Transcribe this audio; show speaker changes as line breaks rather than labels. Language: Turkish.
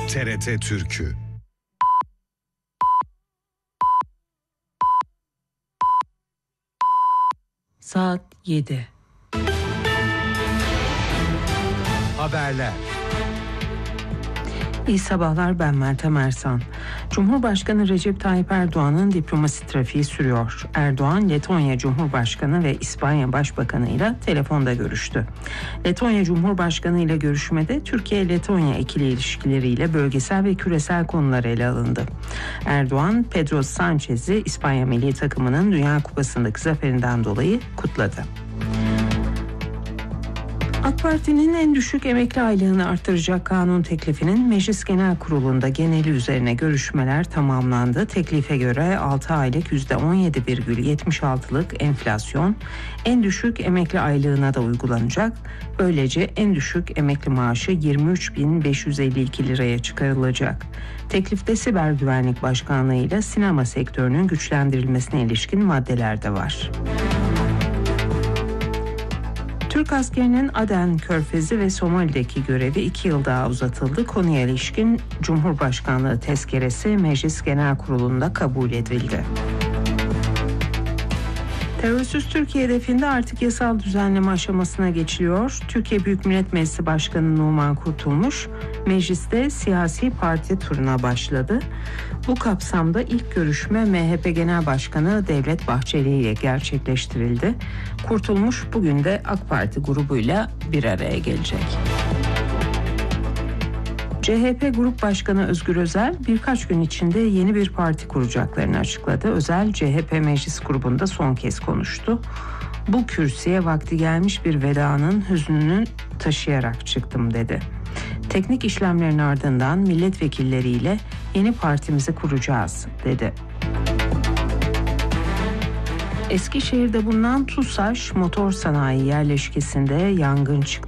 TRT Türkü.
Saat 7.
Haberler.
İyi sabahlar, ben Meltem Ersan. Cumhurbaşkanı Recep Tayyip Erdoğan'ın diplomasi trafiği sürüyor. Erdoğan, Letonya Cumhurbaşkanı ve İspanya Başbakanı ile telefonda görüştü. Letonya Cumhurbaşkanı ile görüşmede Türkiye-Letonya ikili ilişkileriyle bölgesel ve küresel konular ele alındı. Erdoğan, Pedro Sanchez'i İspanya milli takımının Dünya Kupası'ndaki zaferinden dolayı kutladı. AK Parti'nin en düşük emekli aylığını artıracak kanun teklifinin Meclis Genel Kurulu'nda geneli üzerine görüşmeler tamamlandı. Teklife göre 6 aylık %17,76'lık enflasyon en düşük emekli aylığına da uygulanacak. Böylece en düşük emekli maaşı 23.552 liraya çıkarılacak. Teklifte siber güvenlik başkanlığı ile sinema sektörünün güçlendirilmesine ilişkin maddeler de var. Türk askerinin Aden Körfezi ve Somali'deki görevi 2 yıl daha uzatıldı. Konuya ilişkin Cumhurbaşkanlığı tezkeresi Meclis Genel Kurulu'nda kabul edildi. Terörsüz Türkiye hedefinde artık yasal düzenleme aşamasına geçiliyor. Türkiye Büyük Millet Meclisi Başkanı Numan Kurtulmuş, mecliste siyasi parti turuna başladı. Bu kapsamda ilk görüşme MHP Genel Başkanı Devlet Bahçeli ile gerçekleştirildi. Kurtulmuş bugün de AK Parti grubuyla bir araya gelecek. CHP Grup Başkanı Özgür Özel birkaç gün içinde yeni bir parti kuracaklarını açıkladı. Özel, CHP meclis grubunda son kez konuştu. Bu kürsüye vakti gelmiş bir vedanın hüznünü taşıyarak çıktım dedi. Teknik işlemlerin ardından milletvekilleriyle yeni partimizi kuracağız dedi. Eskişehir'de bulunan TUSAŞ motor sanayi yerleşkesinde yangın çıktı.